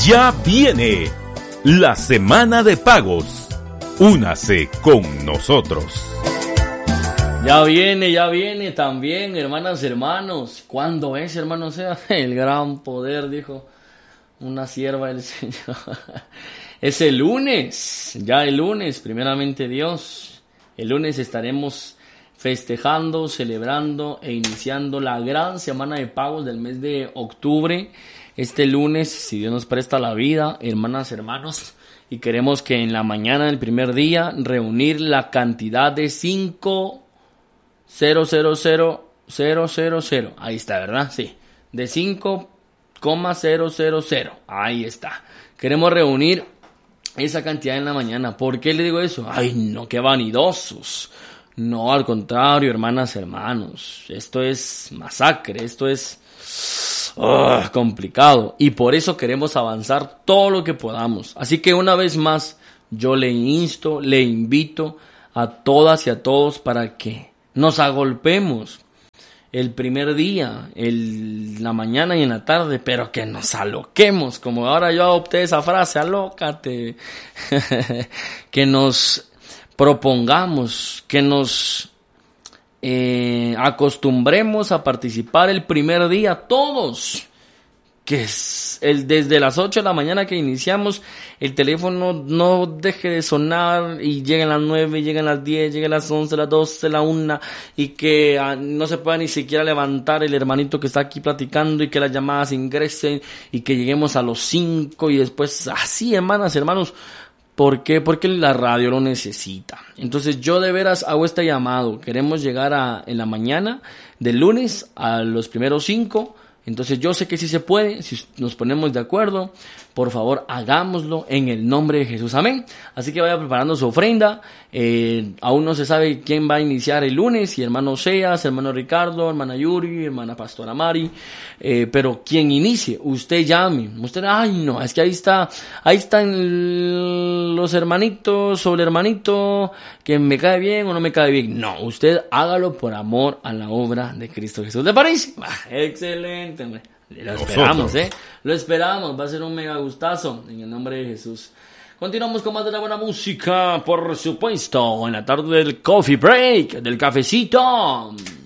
Ya viene la semana de pagos. Únase con nosotros. Ya viene también, hermanas, hermanos. ¿Cuándo es, hermano? Sea el gran poder, dijo una sierva del Señor. Es el lunes, ya el lunes, primeramente Dios. El lunes estaremos festejando, celebrando e iniciando la gran semana de pagos del mes de octubre. Este lunes, si Dios nos presta la vida, hermanas, hermanos, y queremos que en la mañana del primer día reunir la cantidad de 5,000,000. Ahí está, ¿verdad? Sí, de 5,000. Ahí está. Queremos reunir esa cantidad en la mañana. ¿Por qué le digo eso? Ay, no, qué vanidosos. No, al contrario, hermanas, hermanos. Esto es masacre, esto es complicado. Y por eso queremos avanzar todo lo que podamos. Así que una vez más, yo le insto, le invito a todas y a todos para que nos agolpemos el primer día, la mañana y en la tarde, pero que nos aloquemos, como ahora yo adopté esa frase, alócate, que nos propongamos, que nos acostumbremos a participar el primer día todos, que es desde las 8 de la mañana que iniciamos, el teléfono no deje de sonar y lleguen las 9, lleguen las 10, lleguen las 11, las 12, la 1 y que no se pueda ni siquiera levantar el hermanito que está aquí platicando y que las llamadas ingresen y que lleguemos a los 5 y después así, hermanas, hermanos. ¿Por qué? Porque la radio lo necesita. Entonces yo de veras hago este llamado. Queremos llegar en la mañana del lunes a los primeros 5. Entonces yo sé que sí se puede, si nos ponemos de acuerdo, por favor hagámoslo en el nombre de Jesús, amén. Así que vaya preparando su ofrenda, aún no se sabe quién va a iniciar el lunes, si hermano Seas, hermano Ricardo, hermana Yuri, hermana Pastora Mari, pero quien inicie, usted llame, usted, ay no, es que ahí están los hermanitos o el hermanito que me cae bien o no me cae bien. No, usted hágalo por amor a la obra de Cristo Jesús. ¿Le parece? Excelente, hombre. Lo esperamos, Lo esperamos. Va a ser un mega gustazo en el nombre de Jesús. Continuamos con más de la buena música, por supuesto, en la tarde del coffee break, del cafecito.